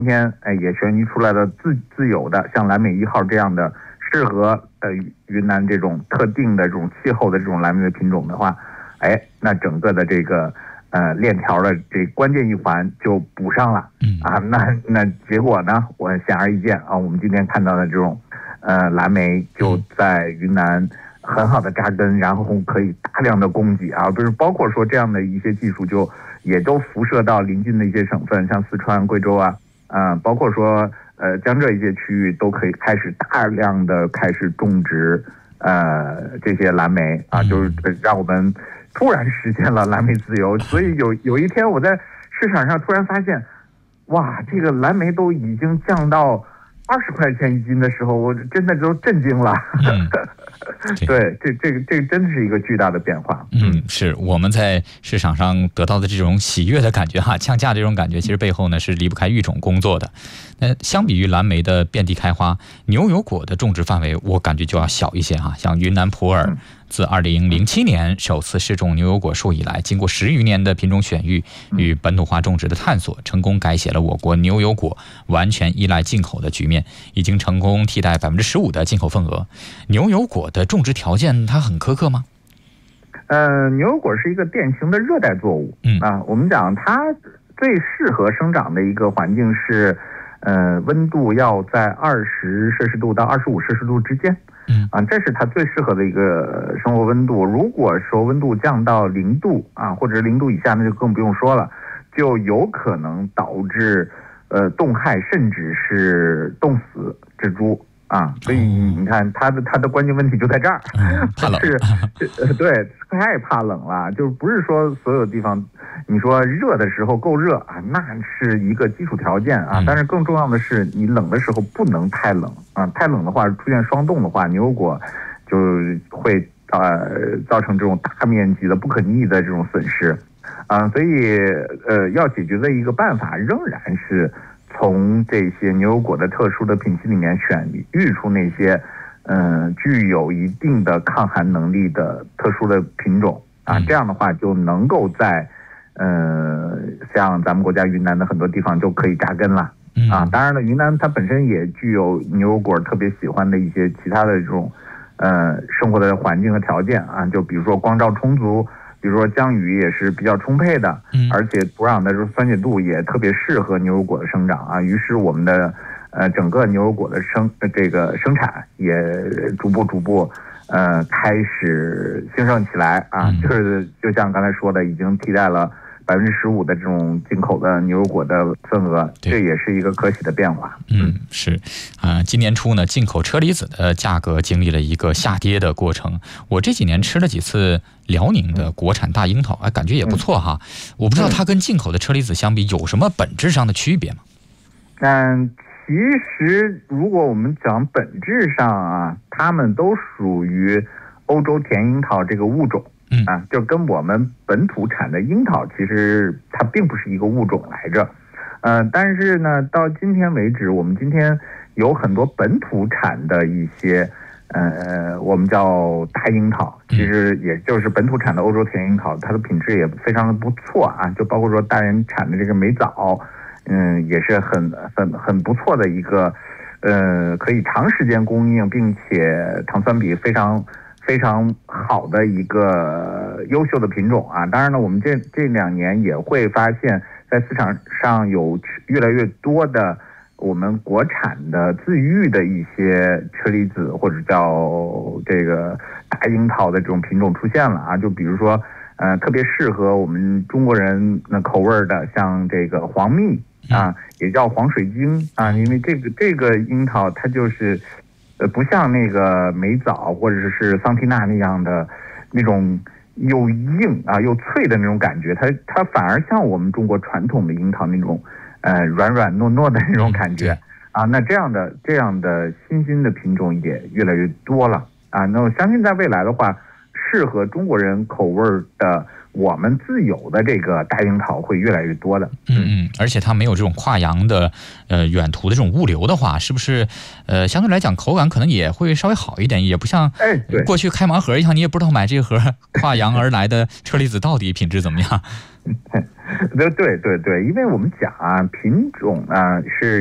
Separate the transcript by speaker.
Speaker 1: 今天也选育出来的自有的像蓝莓1号这样的适合云南这种特定的这种气候的这种蓝莓的品种的话，那整个的这个链条的这关键一环就补上了那结果呢，我显而易见啊，我们今天看到的这种蓝莓就在云南很好的扎根，然后可以大量的供给啊，不是包括说这样的一些技术就也都辐射到邻近的一些省份，像四川、贵州啊，包括说江浙一些区域都可以开始大量的开始种植这些蓝莓啊，就是让我们突然实现了蓝莓自由。所以有一天我在市场上突然发现，哇，这个蓝莓都已经降到20块钱1斤的时候，我真的都震惊了。对，这个真的是一个巨大的变化。
Speaker 2: 是我们在市场上得到的这种喜悦的感觉哈，降价这种感觉，其实背后呢是离不开育种工作的。那相比于蓝莓的遍地开花，牛油果的种植范围我感觉就要小一些哈。像云南普洱自2007年首次试种牛油果树以来，经过10余年的品种选育与本土化种植的探索，成功改写了我国牛油果完全依赖进口的局面，已经成功替代15%的进口份额。牛油果的种植条件它很苛刻吗？
Speaker 1: 牛油果是一个典型的热带作物我们讲它最适合生长的一个环境是温度要在20摄氏度到25摄氏度之间这是它最适合的一个生活温度。如果说温度降到0度或者0度以下，那就更不用说了，就有可能导致冻害甚至是冻死植株所以你看它的关键问题就在这儿，
Speaker 2: 怕冷
Speaker 1: 对，太怕冷了，就不是说所有地方你说热的时候够热那是一个基础条件但是更重要的是你冷的时候不能太冷太冷的话出现霜冻的话，牛油果就会造成这种大面积的不可逆的这种损失所以要解决的一个办法仍然是从这些牛油果的特殊的品系里面选育出那些具有一定的抗寒能力的特殊的品种这样的话就能够在像咱们国家云南的很多地方就可以扎根了当然了，云南它本身也具有牛油果特别喜欢的一些其他的这种生活的环境和条件就比如说光照充足，比如说降雨也是比较充沛的而且土壤的酸碱度也特别适合牛油果的生长于是我们的整个牛油果的生产也逐步开始兴盛起来就像刚才说的，已经替代了15%的这种进口的牛油果的份额，这也是一个可喜的变化。
Speaker 2: 是今年初呢，进口车厘子的价格经历了一个下跌的过程。我这几年吃了几次辽宁的国产大樱桃，感觉也不错哈。我不知道它跟进口的车厘子相比有什么本质上的区别吗？
Speaker 1: 其实如果我们讲本质上它们都属于欧洲甜樱桃这个物种。就跟我们本土产的樱桃其实它并不是一个物种来着但是呢到今天为止，我们今天有很多本土产的一些我们叫大樱桃，其实也就是本土产的欧洲甜樱桃，它的品质也非常的不错就包括说大连产的这个美枣也是很不错的一个可以长时间供应，并且糖酸比非常好的一个优秀的品种当然了，我们这2年也会发现在市场上有越来越多的我们国产的自育的一些车厘子或者叫这个大樱桃的这种品种出现了就比如说特别适合我们中国人口味的，像这个黄蜜也叫黄水晶因为这个樱桃它就是不像那个美枣或者是桑缇娜那样的那种又硬又脆的那种感觉，它反而像我们中国传统的樱桃那种软软糯糯的那种感觉那这样的新的品种也越来越多了那我相信在未来的话，适合中国人口味的我们自有的这个大樱桃会越来越多的。
Speaker 2: 而且它没有这种跨洋的远途的这种物流的话，是不是相对来讲口感可能也会稍微好一点，也不像过去开盲盒一样，你也不知道买这个盒跨洋而来的车厘子到底品质怎么样。
Speaker 1: 对，因为我们讲啊，品种啊是